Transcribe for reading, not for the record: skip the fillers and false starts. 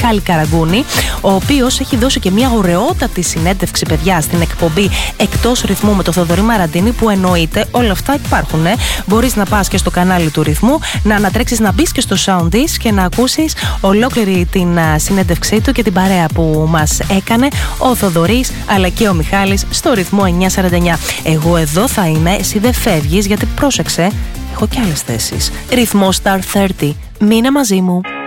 Μιχάλη Καραγκούνη, ο οποίος έχει δώσει και μια ωραιότατη συνέντευξη, παιδιά, στην εκπομπή Εκτός Ρυθμού με το Θοδωρή Μαραντίνη, που εννοείται όλα αυτά υπάρχουν. Μπορείς να πας και στο κανάλι του Ρυθμού, να ανατρέξεις, να μπεις και στο Soundees και να ακούσεις ολόκληρη την συνέντευξή του και την παρέα που μας έκανε ο Θοδωρής αλλά και ο Μιχάλης στο Ρυθμό 949. Εγώ εδώ θα είμαι, εσύ δεν φεύγεις, γιατί πρόσεξε, έχω και άλλες θέσεις. Ρυθμό Star 30. Μείνε μαζί μου.